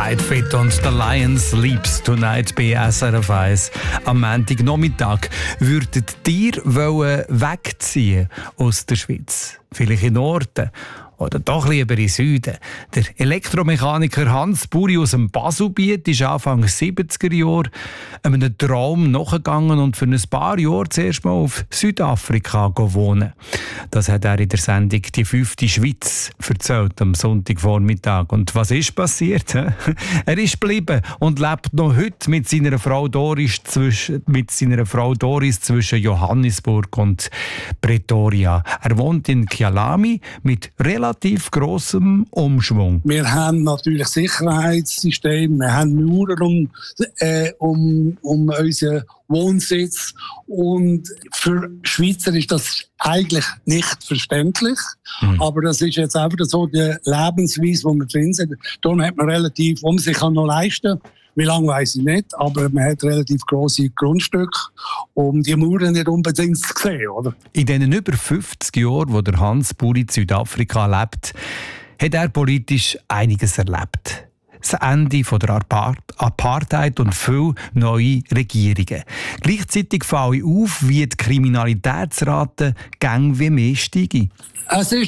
Fight Fit und The Lion Sleeps Tonight bei SRF 1. Am Montagnachmittag würdet ihr wegziehen aus der Schweiz? Vielleicht in Norden oder doch lieber in Süden. Der Elektromechaniker Hans Buri aus dem Baselbiet ist Anfang 70er Jahre einem Traum nachgegangen und für ein paar Jahre zuerst mal auf Südafrika wohnen. Das hat er in der Sendung «Die 5. Schweiz» erzählt am Sonntagvormittag. Und was ist passiert? Er ist geblieben und lebt noch heute mit seiner Frau Doris zwischen Johannesburg und Pretoria. Er wohnt in Kyalami mit relativ grossem Umschwung. Wir haben natürlich Sicherheitssysteme, wir haben Mauern um unseren Wohnsitz. Und für Schweizer ist das eigentlich nicht verständlich. Aber das ist jetzt einfach so die Lebensweise, wo wir drin sind. Darum hat man relativ, um sich noch leisten kann. Wie lange weiss ich nicht, aber man hat relativ grosse Grundstücke, um die Mauern nicht unbedingt zu sehen, oder? In den über 50 Jahren, wo der Hans Buri in Südafrika lebt, hat er politisch einiges erlebt. Das Ende der Apartheid und viele neue Regierungen. Gleichzeitig falle auf, wie die Kriminalitätsrate gäng wie mehr steige. Es ist